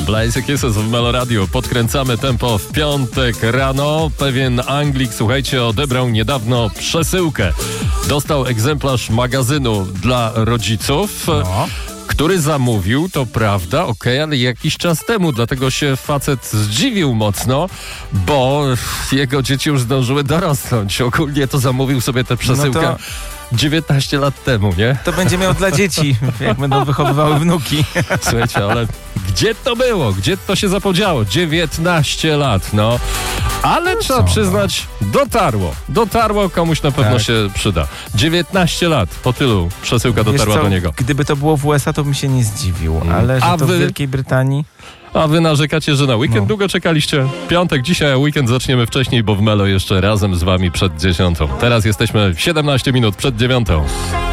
Blaze Kisses w Melo Radio. Podkręcamy tempo w piątek rano. Pewien Anglik, słuchajcie, odebrał niedawno przesyłkę. Dostał egzemplarz magazynu dla rodziców. No. Który zamówił, to prawda, ale jakiś czas temu, dlatego się facet zdziwił mocno, bo jego dzieci już zdążyły dorosnąć. Ogólnie to zamówił sobie tę przesyłkę 19 lat temu, nie? To będzie miał dla dzieci, jak będą wychowywały wnuki. Słuchajcie, ale gdzie to było? Gdzie to się zapodziało? 19 lat, no. Ale trzeba przyznać, dotarło, komuś na pewno się przyda. 19 lat, po tylu przesyłka dotarła do niego. Gdyby to było w USA, to bym się nie zdziwił, ale że to w Wielkiej Brytanii... A wy narzekacie, że na weekend długo czekaliście? Piątek dzisiaj, a weekend zaczniemy wcześniej, bo w Melo jeszcze razem z wami przed 10. Teraz jesteśmy 17 minut przed 9.